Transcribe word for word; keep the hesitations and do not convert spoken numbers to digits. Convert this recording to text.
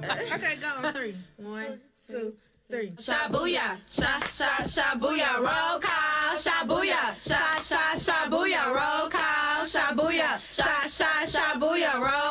Okay, go on three. One, two, three. Shabuya, sha sha shabuya, roll call. Shabuya, sha sha shabuya, roll call. Shabuya, sha sha shabuya, roll